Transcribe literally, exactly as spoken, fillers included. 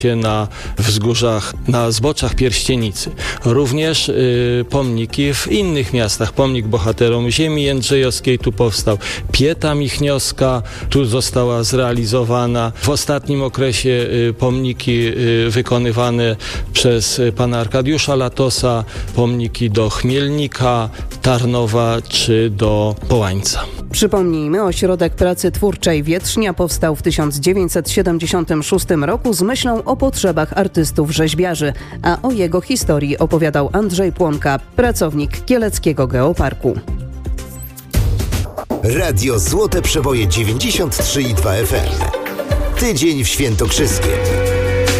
na wzgórzach, na zboczach Pierścienicy. Również y, pomniki w innych miastach. Pomnik bohaterom ziemi jędrzejowskiej tu powstał. Pieta Michniowska tu została zrealizowana. W ostatnim okresie y, pomniki y, wykonywane przez pana Arkadiusza Latosa, pomniki do Chmielnika, Tarnowa czy do Połańca. Przypomnijmy, Ośrodek Pracy Twórczej Wietrznia powstał w tysiąc dziewięćset siedemdziesiątym szóstym roku z myślą o potrzebach artystów rzeźbiarzy, a o jego historii opowiadał Andrzej Płonka, pracownik Kieleckiego Geoparku. Radio Złote Przeboje dziewięćdziesiąt trzy i dwa F M. Tydzień w Świętokrzyskiem.